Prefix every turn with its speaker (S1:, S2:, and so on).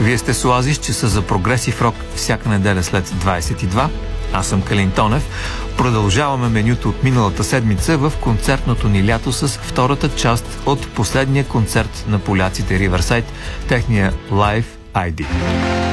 S1: Вие сте с Оазис, часа за прогресив рок всяка неделя след 22. Аз съм Калин Тонев. Продължаваме менюто от миналата седмица в концертното ни лято с втората част от последния концерт на поляците Riverside, техния Live ID.